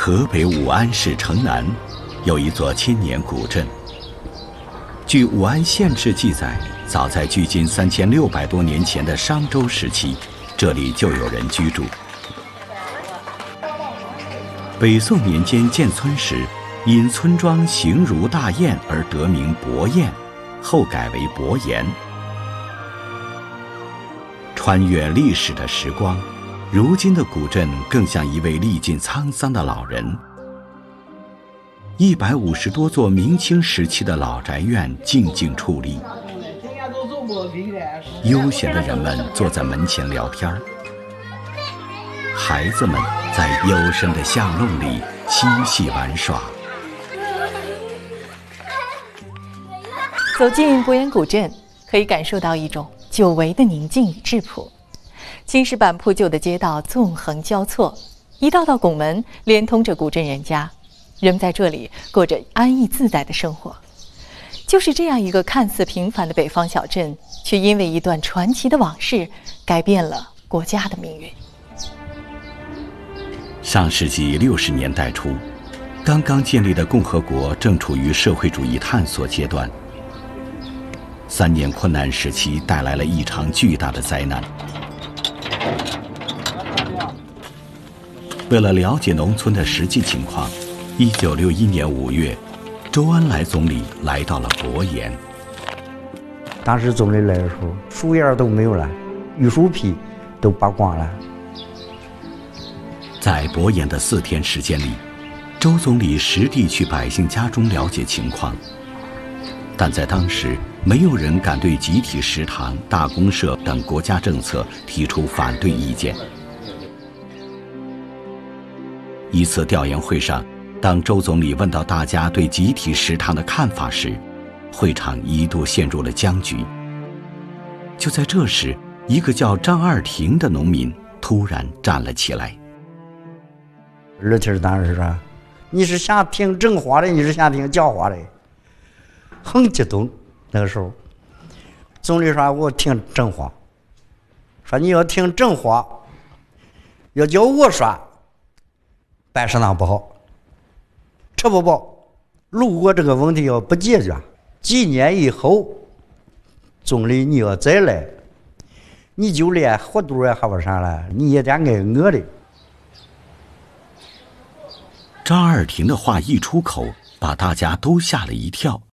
河北武安市城南有一座千年古镇。据武安县志记载，早在距今3600多年前的商周时期，这里就有人居住。北宋年间建村时，因村庄形如大雁而得名伯雁，后改为伯岩。穿越历史的时光，如今的古镇更像一位历尽沧桑的老人。150多座明清时期的老宅院静静矗立，悠闲的人们坐在门前聊天，孩子们在幽深的巷弄里嬉戏玩耍。 走进伯岩古镇，可以感受到一种久违的宁静与质朴。青石板铺就的街道纵横交错，一道道拱门连通着古镇人家，人们在这里过着安逸自在的生活。就是这样一个看似平凡的北方小镇，却因为一段传奇的往事，改变了国家的命运。 上世纪60年代初，刚刚建立的共和国正处于社会主义探索阶段。3年困难时期带来了一场巨大的灾难。为了了解农村的实际情况，1961年5月，周恩来总理来到了伯岩。 当时总理来的时候，树叶都没有了，榆树皮都拔光了。 在伯岩的4天时间里，周总理实地去百姓家中了解情况，但在当时，没有人敢对集体食堂、大公社等国家政策提出反对意见。一次调研会上，当周总理问到大家对集体食堂的看法时，会场一度陷入了僵局。就在这时，一个叫张二廷的农民突然站了起来。 二廷当时说：“你是想听正话的，你是想听假话的？”很激动。那个时候，总理说：“我听正话。说你要听正话，要叫我说，办食堂不好，吃不饱。如果这个问题要不解决，几年以后，总理你要再来，你就连活肚也喝不上了，你也得挨饿的。” 张二廷的话一出口，把大家都吓了一跳。